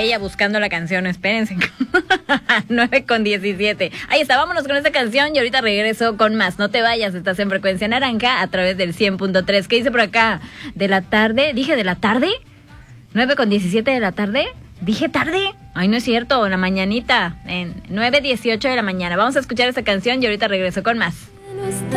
ella buscando la canción, espérense. 9:17. Ahí está, vámonos con esta canción y ahorita regreso con más. No te vayas, estás en Frecuencia Naranja a través del 100.3. ¿Qué dice por acá? ¿De la tarde? ¿Dije de la tarde? 9:17 de la tarde. ¿Dije tarde? Ay, no es cierto, en la mañanita, en 9:18 de la mañana. Vamos a escuchar esta canción y ahorita regreso con más.